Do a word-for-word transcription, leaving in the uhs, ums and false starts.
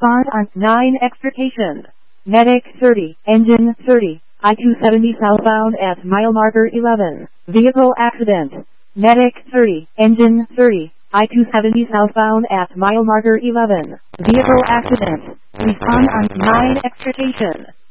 Respond on nine extrication. Medic thirty, engine thirty, I two seventy southbound at mile marker eleven. Vehicle accident. Medic thirty, engine thirty, I two seventy southbound at mile marker eleven. Vehicle accident. Respond on nine extrication.